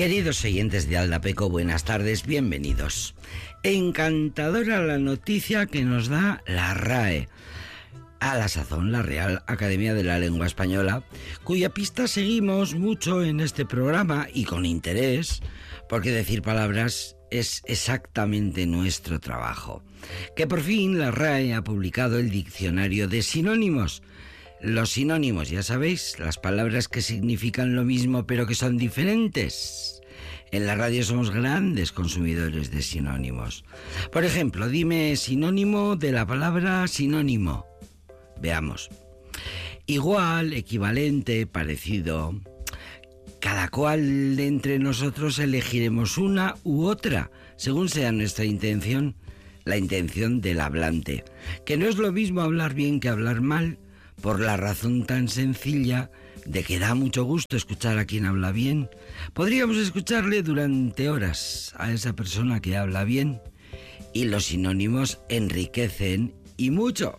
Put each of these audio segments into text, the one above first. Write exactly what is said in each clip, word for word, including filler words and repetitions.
Queridos oyentes de Aldapeco, buenas tardes, bienvenidos. Encantadora la noticia que nos da la RAE, a la sazón la Real Academia de la Lengua Española, cuya pista seguimos mucho en este programa y con interés, porque decir palabras es exactamente nuestro trabajo. Que por fin la RAE ha publicado el diccionario de sinónimos. Los sinónimos, ya sabéis, las palabras que significan lo mismo pero que son diferentes. En la radio somos grandes consumidores de sinónimos. Por ejemplo, dime sinónimo de la palabra sinónimo. Veamos. Igual, equivalente, parecido. Cada cual de entre nosotros elegiremos una u otra, según sea nuestra intención, la intención del hablante. Que no es lo mismo hablar bien que hablar mal, por la razón tan sencilla de que da mucho gusto escuchar a quien habla bien. Podríamos escucharle durante horas a esa persona que habla bien, y los sinónimos enriquecen y mucho.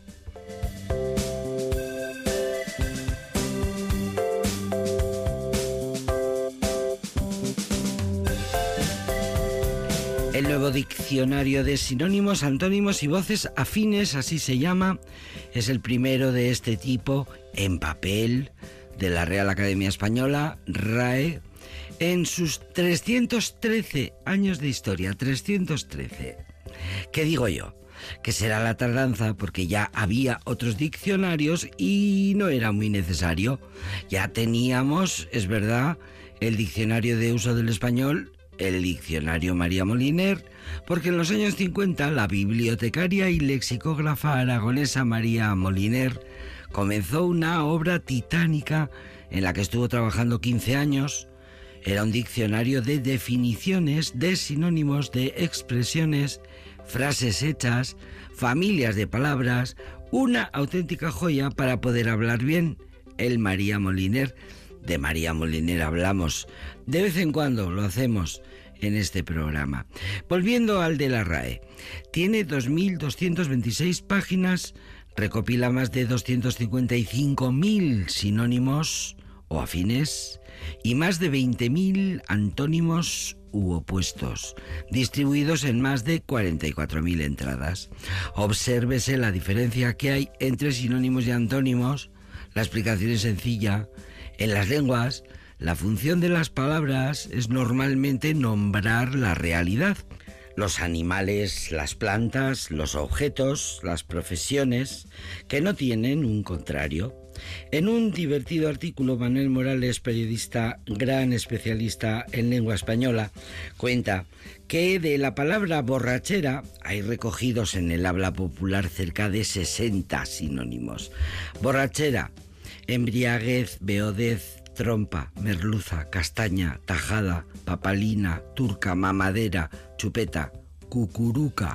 El nuevo diccionario de sinónimos, antónimos y voces afines, así se llama, es el primero de este tipo en papel de la Real Academia Española, RAE, en sus trescientos trece años de historia, trescientos trece. ¿Qué digo yo? Que será la tardanza porque ya había otros diccionarios y no era muy necesario. Ya teníamos, es verdad, el diccionario de uso del español, el diccionario María Moliner, porque en los años cincuenta la bibliotecaria y lexicógrafa aragonesa María Moliner comenzó una obra titánica en la que estuvo trabajando quince años. Era un diccionario de definiciones, de sinónimos, de expresiones, frases hechas, familias de palabras, una auténtica joya para poder hablar bien. El María Moliner. De María Moliner hablamos de vez en cuando, lo hacemos en este programa. Volviendo al de la RAE, tiene dos mil doscientas veintiséis páginas, recopila más de doscientos cincuenta y cinco mil sinónimos o afines y más de veinte mil antónimos u opuestos, distribuidos en más de cuarenta y cuatro mil entradas. Obsérvese la diferencia que hay entre sinónimos y antónimos. La explicación es sencilla. En las lenguas, la función de las palabras es normalmente nombrar la realidad. Los animales, las plantas, los objetos, las profesiones, que no tienen un contrario. En un divertido artículo, Manuel Morales, periodista, gran especialista en lengua española, cuenta que de la palabra borrachera hay recogidos en el habla popular cerca de sesenta sinónimos. Borrachera: embriaguez, beodez, trompa, merluza, castaña, tajada, papalina, turca, mamadera, chupeta, cucuruca,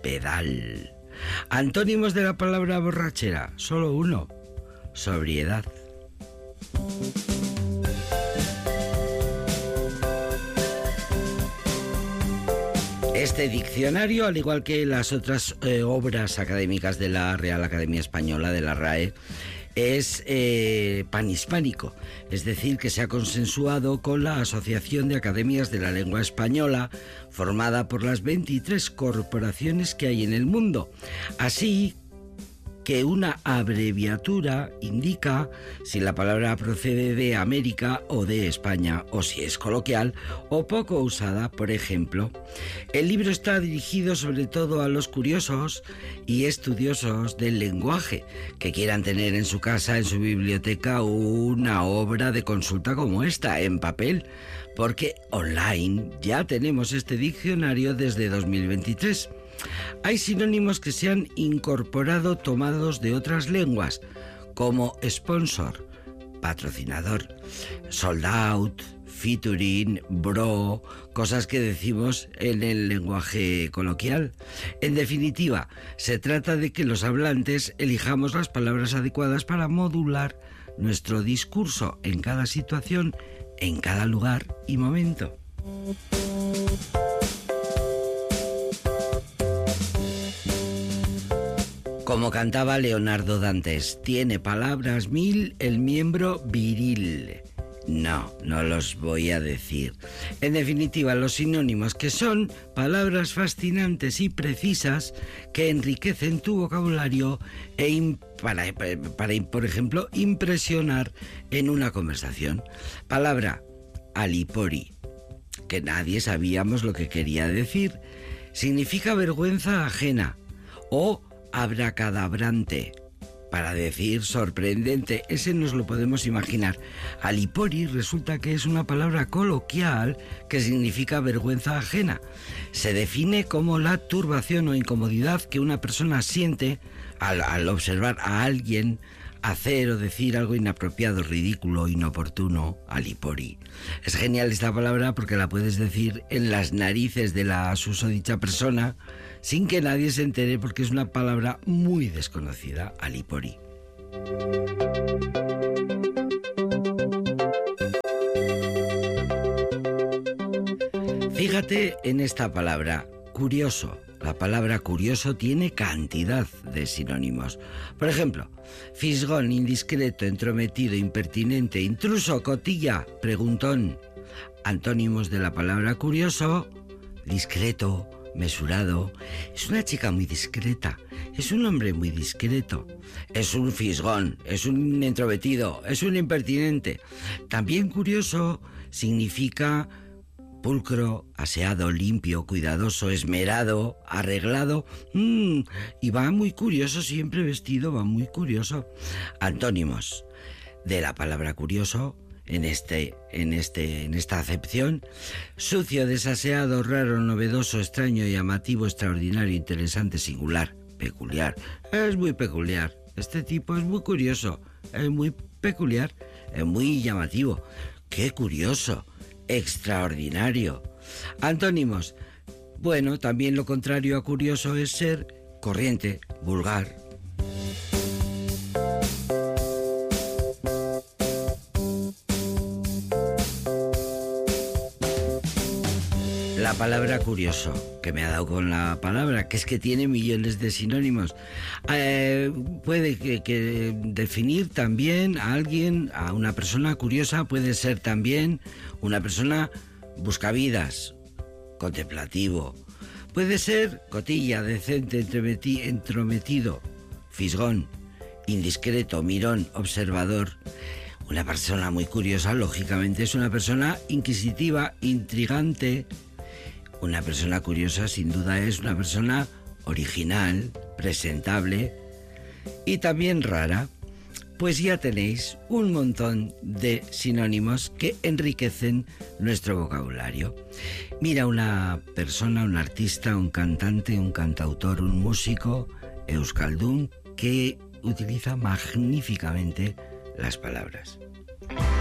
pedal. Antónimos de la palabra borrachera, solo uno: sobriedad. Este diccionario, al igual que las otras eh, obras académicas de la Real Academia Española, de la RAE, es eh, panhispánico, es decir, que se ha consensuado con la Asociación de Academias de la Lengua Española, formada por las veintitrés corporaciones que hay en el mundo. Así que una abreviatura indica si la palabra procede de América o de España, o si es coloquial o poco usada, por ejemplo. El libro está dirigido sobre todo a los curiosos y estudiosos del lenguaje que quieran tener en su casa, en su biblioteca, una obra de consulta como esta, en papel, porque online ya tenemos este diccionario desde dos mil veintitrés. Hay sinónimos que se han incorporado tomados de otras lenguas, como sponsor, patrocinador, sold out, featuring, bro, cosas que decimos en el lenguaje coloquial. En definitiva, se trata de que los hablantes elijamos las palabras adecuadas para modular nuestro discurso en cada situación, en cada lugar y momento. Como cantaba Leonardo Dantes, tiene palabras mil el miembro viril. No, no los voy a decir. En definitiva, los sinónimos, que son palabras fascinantes y precisas que enriquecen tu vocabulario e im- para, para, para, por ejemplo, impresionar en una conversación. Palabra alipori, que nadie sabíamos lo que quería decir, significa vergüenza ajena, o abracadabrante, para decir sorprendente. Ese nos lo podemos imaginar. Alipori resulta que es una palabra coloquial que significa vergüenza ajena. Se define como la turbación o incomodidad que una persona siente al, al observar a alguien hacer o decir algo inapropiado, ridículo, inoportuno. Alipori. Es genial esta palabra porque la puedes decir en las narices de la susodicha persona sin que nadie se entere, porque es una palabra muy desconocida. Alipori. Fíjate en esta palabra, curioso. La palabra curioso tiene cantidad de sinónimos. Por ejemplo, fisgón, indiscreto, entrometido, impertinente, intruso, cotilla, preguntón. Antónimos de la palabra curioso: discreto, mesurado. Es una chica muy discreta, es un hombre muy discreto, es un fisgón, es un entrometido, es un impertinente. También curioso significa pulcro, aseado, limpio, cuidadoso, esmerado, arreglado. Mm, y va muy curioso, siempre vestido, va muy curioso. Antónimos de la palabra curioso en este, en este, en esta acepción: sucio, desaseado, raro, novedoso, extraño, llamativo, extraordinario, interesante, singular, peculiar. Es muy peculiar. Este tipo es muy curioso, es muy peculiar, es muy llamativo. ¡Qué curioso! Extraordinario. Antónimos: bueno, también lo contrario a curioso es ser corriente, vulgar. La palabra curioso, que me ha dado con la palabra, que es que tiene millones de sinónimos. Eh, puede que, que definir también a alguien, a una persona curiosa, puede ser también una persona buscavidas, contemplativo. Puede ser cotilla, decente, entremeti- entrometido, fisgón, indiscreto, mirón, observador. Una persona muy curiosa, lógicamente, es una persona inquisitiva, intrigante. Una persona curiosa, sin duda, es una persona original, presentable y también rara. Pues ya tenéis un montón de sinónimos que enriquecen nuestro vocabulario. Mira, una persona, un artista, un cantante, un cantautor, un músico euskaldun que utiliza magníficamente las palabras.